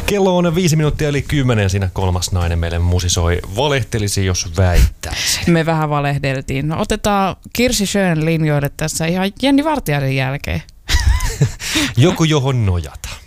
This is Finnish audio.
Kello on 5 minuuttia eli 10. Siinä kolmas nainen meille musisoi. Valehtelisi, jos väittäisi. Me vähän valehdeltiin. No, otetaan Kirsi Schön linjoille tässä ihan Jenni Vartijainen jälkeen. Joku johon nojata.